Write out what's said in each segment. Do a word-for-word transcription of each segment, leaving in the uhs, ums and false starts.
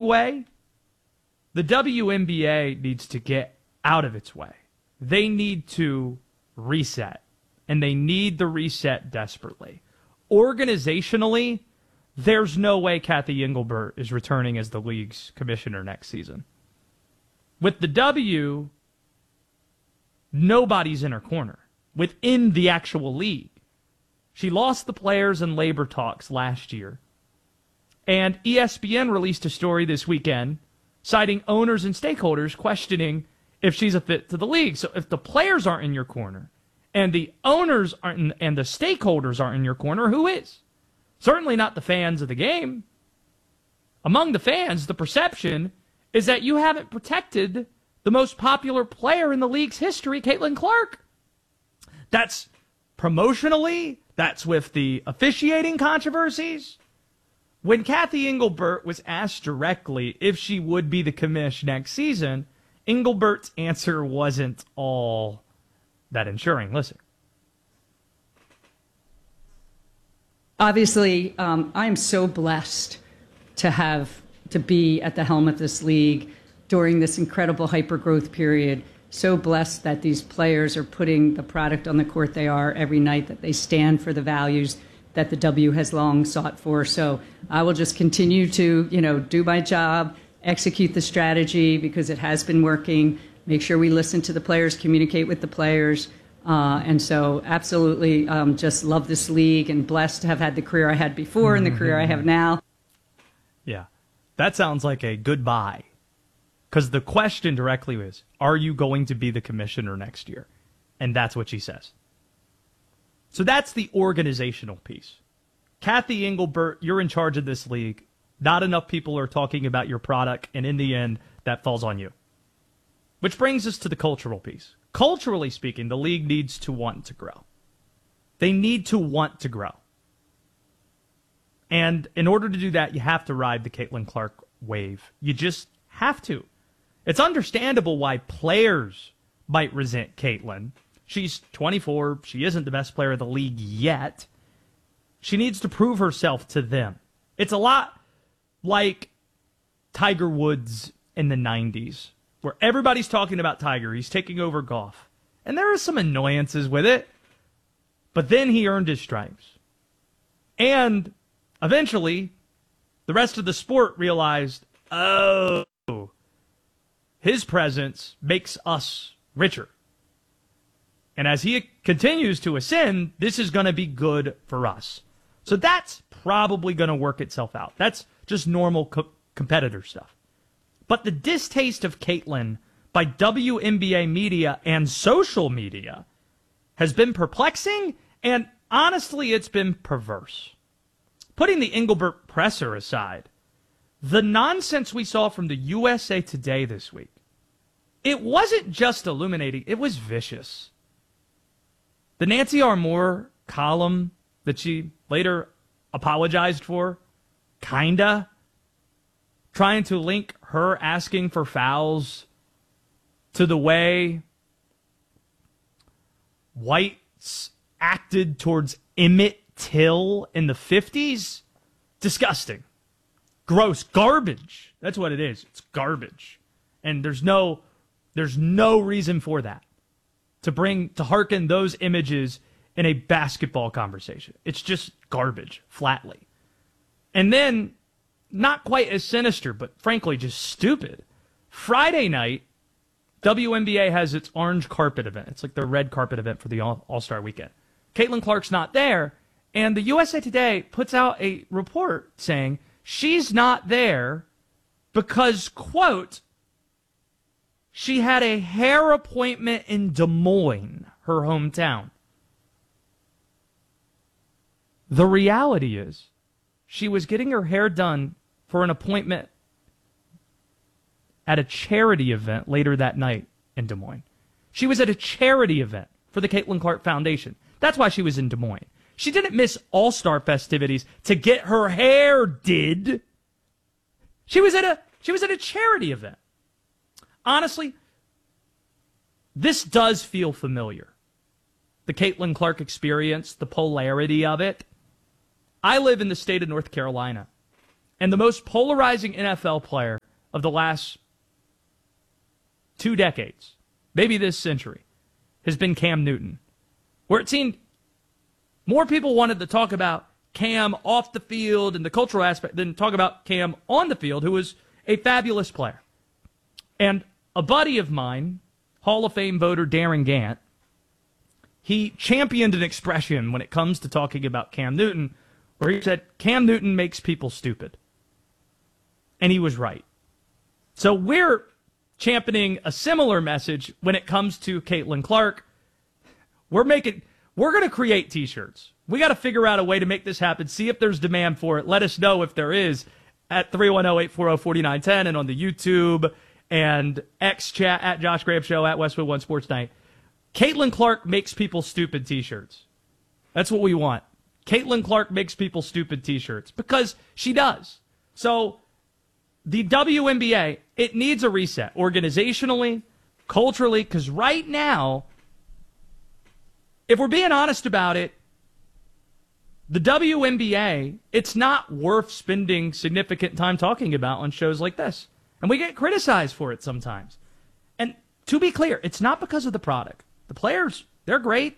way, the W N B A needs to get out of its way. They need to reset, and they need the reset desperately. Organizationally, there's no way Kathy Engelbert is returning as the league's commissioner next season. With the W, nobody's in her corner within the actual league. She lost the players in labor talks last year. And E S P N released a story this weekend citing owners and stakeholders questioning if she's a fit to the league. So if the players aren't in your corner and the owners aren't in, and the stakeholders aren't in your corner, who is? Certainly not the fans of the game. Among the fans, the perception is that you haven't protected the most popular player in the league's history, Caitlin Clark. That's promotionally, that's with the officiating controversies. When Kathy Engelbert was asked directly if she would be the commish next season, Engelbert's answer wasn't all that ensuring. Listen. Obviously, um, I'm so blessed to have to be at the helm of this league during this incredible hyper-growth period. So blessed that these players are putting the product on the court they are every night, that they stand for the values that the W has long sought for. So I will just continue to, you know, do my job, execute the strategy because it has been working, make sure we listen to the players, communicate with the players. Uh, and so absolutely um, just love this league and blessed to have had the career I had before and the career I have now. Yeah, that sounds like a goodbye. Because the question directly is, are you going to be the commissioner next year? And that's what she says. So that's the organizational piece. Kathy Engelbert, you're in charge of this league. Not enough people are talking about your product, and in the end, that falls on you. Which brings us to the cultural piece. Culturally speaking, the league needs to want to grow. They need to want to grow. And in order to do that, you have to ride the Caitlin Clark wave. You just have to. It's understandable why players might resent Caitlin. She's twenty-four. She isn't the best player of the league yet. She needs to prove herself to them. It's a lot like Tiger Woods in the nineties, where everybody's talking about Tiger. He's taking over golf. And there are some annoyances with it. But then he earned his stripes. And eventually, the rest of the sport realized, oh, his presence makes us richer. And as he continues to ascend, this is going to be good for us. So that's probably going to work itself out. That's just normal co- competitor stuff. But the distaste of Caitlin by W N B A media and social media has been perplexing, and honestly, it's been perverse. Putting the Engelbert presser aside, the nonsense we saw from the U S A Today this week, it wasn't just illuminating, it was vicious. The Nancy R. Moore column that she later apologized for, kinda, trying to link her asking for fouls to the way whites acted towards Emmett Till in the fifties, disgusting. Gross. Garbage. That's what it is. It's garbage. And there's no there's no reason for that. To bring to hearken those images in a basketball conversation. It's just garbage, flatly. And then, not quite as sinister, but frankly just stupid. Friday night, W N B A has its orange carpet event. It's like the red carpet event for the All- All-Star weekend. Caitlin Clark's not there, and the U S A Today puts out a report saying she's not there because, quote, she had a hair appointment in Des Moines, her hometown. The reality is, she was getting her hair done for an appointment at a charity event later that night in Des Moines. She was at a charity event for the Caitlin Clark Foundation. That's why she was in Des Moines. She didn't miss All-Star festivities to get her hair did. She was at a she was at a charity event. Honestly, this does feel familiar. The Caitlin Clark experience, the polarity of it. I live in the state of North Carolina, and the most polarizing N F L player of the last two decades, maybe this century, has been Cam Newton, where it seemed more people wanted to talk about Cam off the field and the cultural aspect than talk about Cam on the field, who was a fabulous player. And a buddy of mine, Hall of Fame voter Darren Gant, he championed an expression when it comes to talking about Cam Newton, where he said, Cam Newton makes people stupid. And he was right. So we're championing a similar message when it comes to Caitlin Clark. We're making, we're going to create t-shirts. We got to figure out a way to make this happen. See if there's demand for it. Let us know if there is at three one zero, eight four zero, four nine one zero and on the YouTube and X chat at Josh Graham Show at Westwood One Sports Night. Caitlin Clark makes people stupid t-shirts. That's what we want. Caitlin Clark makes people stupid t-shirts because she does. So the W N B A, it needs a reset organizationally, culturally, because right now, if we're being honest about it, the W N B A, it's not worth spending significant time talking about on shows like this. And we get criticized for it sometimes. And to be clear, it's not because of the product. The players, they're great.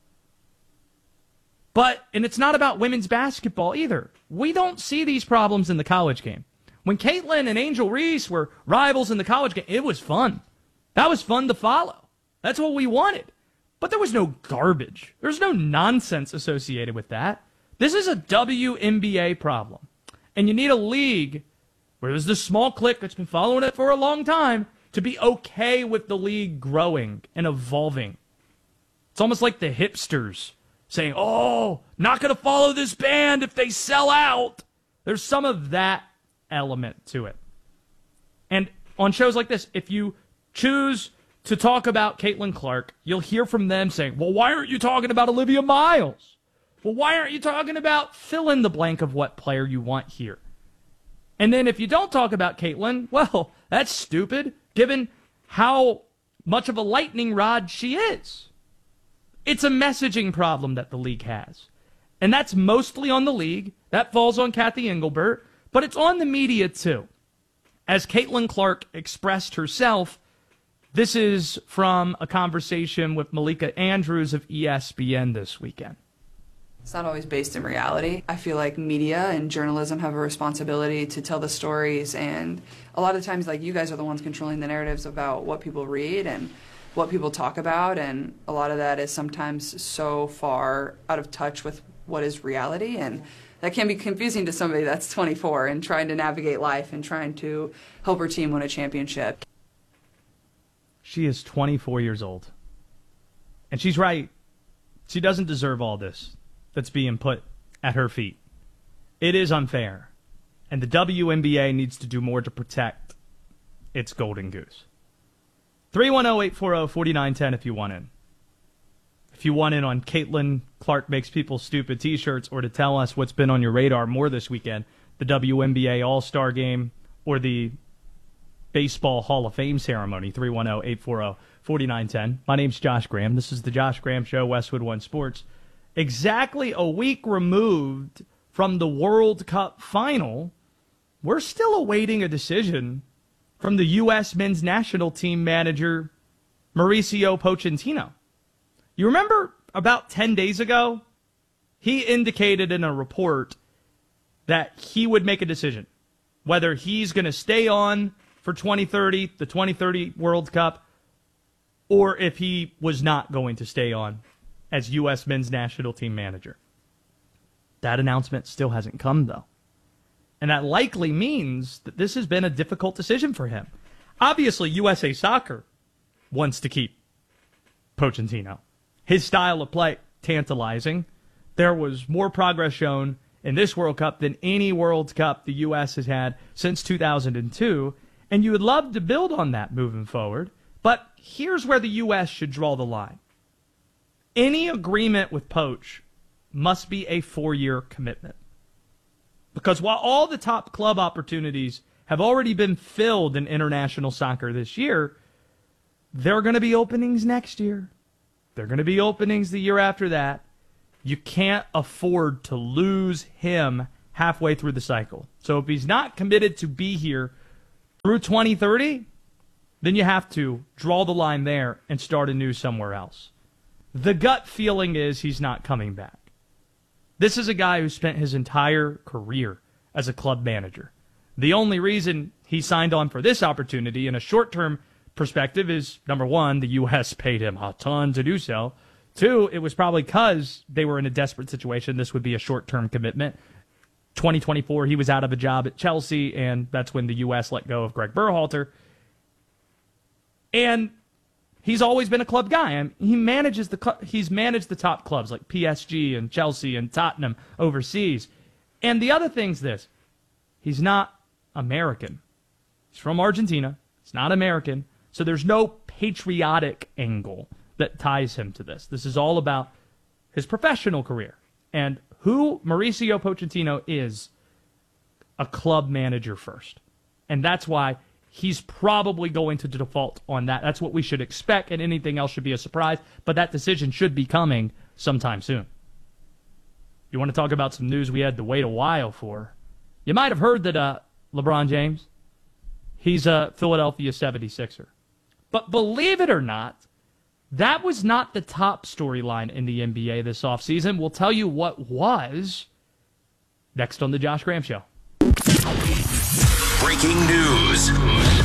But, and it's not about women's basketball either. We don't see these problems in the college game. When Caitlin and Angel Reese were rivals in the college game, it was fun. That was fun to follow. That's what we wanted. But there was no garbage. There's no nonsense associated with that. This is a W N B A problem. And you need a league where there's this small clique that's been following it for a long time to be okay with the league growing and evolving. It's almost like the hipsters saying, oh, not going to follow this band if they sell out. There's some of that element to it. And on shows like this, if you choose to talk about Caitlin Clark, you'll hear from them saying, well, why aren't you talking about Olivia Miles? Well, why aren't you talking about fill in the blank of what player you want here? And then if you don't talk about Caitlin, well, that's stupid, given how much of a lightning rod she is. It's a messaging problem that the league has. And that's mostly on the league. That falls on Kathy Engelbert. But it's on the media, too. As Caitlin Clark expressed herself, this is from a conversation with Malika Andrews of E S P N this weekend. It's not always based in reality. I feel like media and journalism have a responsibility to tell the stories, and a lot of times, like, you guys are the ones controlling the narratives about what people read and what people talk about, and a lot of that is sometimes so far out of touch with what is reality, and that can be confusing to somebody that's twenty-four and trying to navigate life and trying to help her team win a championship. She is twenty-four years old. And she's right. She doesn't deserve all this that's being put at her feet. It is unfair. And the W N B A needs to do more to protect its golden goose. three one zero, eight four zero, four nine one zero if you want in. If you want in on Caitlin Clark Makes People Stupid t-shirts, or to tell us what's been on your radar more this weekend, the W N B A All-Star Game or the Baseball Hall of Fame ceremony, three one zero, eight four zero, four nine one zero. My name's Josh Graham. This is the Josh Graham Show, Westwood One Sports. Exactly a week removed from the World Cup final, we're still awaiting a decision from the U S men's national team manager, Mauricio Pochettino. You remember about ten days ago, he indicated in a report that he would make a decision whether he's going to stay on for twenty thirty, the twenty thirty World Cup, or if he was not going to stay on as U S men's national team manager. That announcement still hasn't come, though. And that likely means that this has been a difficult decision for him. Obviously, U S A Soccer wants to keep Pochettino. His style of play, tantalizing. There was more progress shown in this World Cup than any World Cup the U S has had since two thousand two, and you would love to build on that moving forward. But here's where the U S should draw the line. Any agreement with Poch must be a four-year commitment. Because while all the top club opportunities have already been filled in international soccer this year, there are going to be openings next year. There are going to be openings the year after that. You can't afford to lose him halfway through the cycle. So if he's not committed to be here through twenty thirty, then you have to draw the line there and start anew somewhere else. The gut feeling is he's not coming back. This is a guy who spent his entire career as a club manager. The only reason he signed on for this opportunity in a short-term perspective is, number one, the U S paid him a ton to do so. Two, it was probably because they were in a desperate situation. This would be a short-term commitment. twenty twenty-four, he was out of a job at Chelsea, and that's when the U S let go of Greg Berhalter. And he's always been a club guy. I mean, he manages the cl- he's managed the top clubs like P S G and Chelsea and Tottenham overseas. And the other thing's this: he's not American. He's from Argentina. He's not American. So there's no patriotic angle that ties him to this. This is all about his professional career. And who Mauricio Pochettino is, a club manager first. And that's why he's probably going to default on that. That's what we should expect, and anything else should be a surprise. But that decision should be coming sometime soon. You want to talk about some news we had to wait a while for? You might have heard that uh, LeBron James, he's a Philadelphia seventy-sixer. But believe it or not, that was not the top storyline in the N B A this offseason. We'll tell you what was next on The Josh Graham Show. Breaking news.